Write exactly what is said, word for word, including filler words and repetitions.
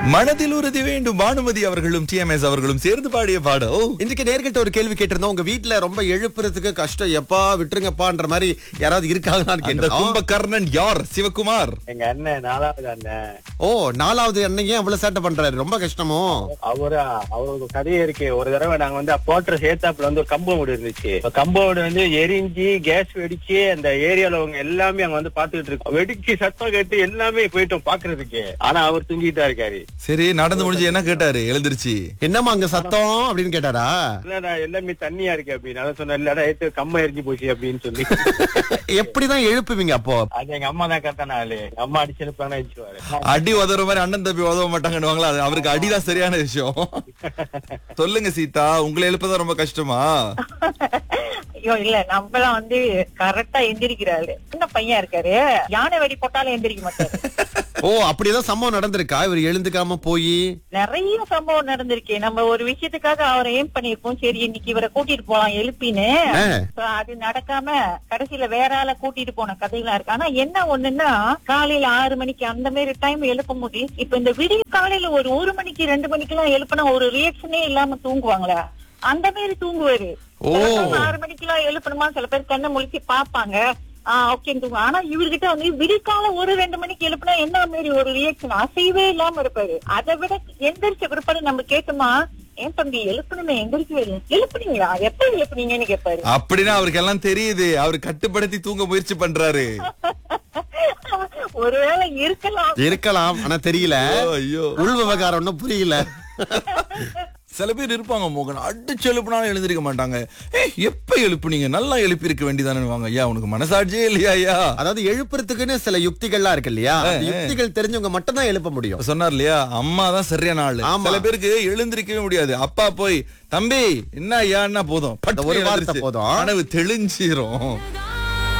மனதில் உறுதி வேண்டும் பானுமதி அவர்களும் டிஎம்எஸ் அவர்களும் சேர்ந்து பாடிய பாடம். ஓ, இன்றைக்கு நேர்கிட்ட ஒரு கேள்வி கேட்டிருந்தோம். உங்க வீட்ல ரொம்ப எழுப்புறதுக்கு கஷ்டம், எப்பா விட்டுருங்கப்பான்ற மாதிரி யாராவது இருக்காங்கன்னு அந்த கேட்டோம். கும்பகர்ணன் யார்? சிவகுமார். எங்க அண்ணன் நாலாவது அண்ணன். ஓ, நாலாவது அன்னைக்கு அவ்வளவு சேட்டை பண்றாரு, ரொம்ப கஷ்டமோ? அவரு அவருக்கு கதையே இருக்கு. ஒரு தடவை நாங்க வந்து போட்டுற சேத்தாப்புல வந்து ஒரு கம்பவுண்ட் இருந்துச்சு. கம்பவுண்ட் வந்து எரிஞ்சு கேஸ் வெடிச்சு அந்த ஏரியால அவங்க எல்லாமே அங்க வந்து பாத்துக்கிட்டு இருக்கோம். வெடிச்சு சத்தம் கேட்டு எல்லாமே போயிட்டோம் பாக்குறதுக்கு. ஆனா அவர் தூங்கிட்டா இருக்காரு. சரி, நடந்து முடிஞ்சு என்ன கேட்டாரு? எழுந்திருச்சு என்னம்மா அங்க சத்தம் அப்படின்னு கேட்டாரா? இல்லடா எல்லாமே தண்ணியா இருக்கு அப்படின்னு. அதான் சொன்ன இல்லடா ஏத்து கம்ப எரிஞ்சு போச்சு அப்படின்னு சொல்லி. எப்படிதான் எழுப்புவீங்க அப்போ? அது எங்க அம்மா தான் கரெக்டான ஆளு. அம்மா அடிச்சு எழுப்பாங்க எழுச்சுவாரு. அடி உதற மாதிரி அண்ணன் தம்பி உதவ மாட்டாங்கன்னு அது அவருக்கு அடிதான் சரியான விஷயம். சொல்லுங்க சீதா, உங்களை எழுப்பதான் ரொம்ப கஷ்டமா? ஐயோ இல்ல, நம்மளாம் வந்து கரெக்டா எந்திரிக்கிறாரு. சின்ன பையன் இருக்காரு, யானை வெடி போட்டாலும் எந்திரிக்க மாட்டாரு. ஓ, அப்படியேதான் சம்பவம் நடந்திருக்கா? இவர் எழுந்துக்காம போய் நிறைய சம்பவம் நடந்திருக்கு. நம்ம ஒரு விஷயத்துக்காக அவரை ஏம் பண்ணிருப்போம், சரி இன்னைக்கு இவரை கூட்டிட்டு போலாம் எழுப்பின்னு. So, அது நடக்காம கடைசியில வேற ஆள கூட்டிட்டு போன கதைகளா இருக்கு. ஆனா என்ன ஒண்ணுன்னா, காலையில ஆறு மணிக்கு அந்த மாதிரி டைம் எழுப்பும் போது, இப்ப இந்த விடிய காலையில ஒரு ஒரு மணிக்கு ரெண்டு மணிக்கு எல்லாம் எழுப்பினா ஒரு ரியாக்ஷனே இல்லாம தூங்குவாங்களா? அந்த மாதிரி தூங்குவாரு. ஆறு மணிக்கு எல்லாம் எழுப்பணுமா? சில பேர் கண்ணை முழிச்சு பாப்பாங்க, ஆஹ் ஓகே தூங்க. ஆனா இவர்கிட்ட வந்து விடிக்கால ஒரு ரெண்டு மணிக்கு எழுப்புனா என்ன மாதிரி ஒரு ரியாக்ஷன், அசைவே இல்லாம இருப்பாரு. அதை விட எந்திரிச்ச பிற்பாடு நம்ம கேட்டோமா, ஏன் தம்பி எழுப்பணுமே, எந்திரிக்கவே இல்லை, எழுப்புனீங்களா, எப்ப எழுப்புனீங்கன்னு கேட்பாரு. அப்படின்னா அவருக்கு எல்லாம் தெரியுது, அவரு கட்டுப்படுத்தி தூங்க முயற்சி பண்றாரு. ஒருவேளை இருக்கலாம் இருக்கலாம், ஆனா தெரியல. ஐயோ, உள் விவகாரம் ஒன்னும் புரியல. சில பேர் இருப்பாங்க மோகன், அடிச்சு எழுப்புனாலும் எழுந்திருக்க மாட்டாங்க. ஏ, எப்ப எழுப்புனீங்க, நல்லா எழுப்பி இருக்க வேண்டியதானு வாங்க. ஐயா உனக்கு மனசாட்சியே இல்லையா? ஐயா, அதாவது எழுப்புறதுக்குன்னு சில யுக்திகள்லாம் இருக்கு இல்லையா? அந்த யுக்திகள் தெரிஞ்சவங்க மட்டும் தான் எழுப்ப முடியும். சொன்னார் இல்லையா, அம்மா தான் சரியான ஆளு. சில பேருக்கு எழுந்திருக்கவே முடியாது. அப்பா போய் தம்பி என்ன ஐயா போதும், ஒரு வார்த்தை போதும், கனவு தெளிஞ்சிரும்.